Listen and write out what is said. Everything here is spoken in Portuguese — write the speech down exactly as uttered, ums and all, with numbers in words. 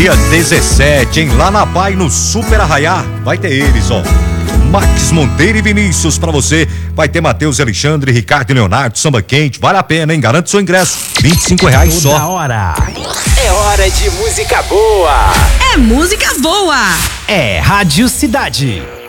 Dia dezessete, hein? Lá na Pai, no Super Arraiá, vai ter eles, ó. Max Monteiro e Vinícius pra você. Vai ter Matheus Alexandre, Ricardo e Leonardo, samba quente. Vale a pena, hein? Garante seu ingresso. vinte e cinco reais só. Toda hora. É hora de música boa. É música boa. É Rádio Cidade.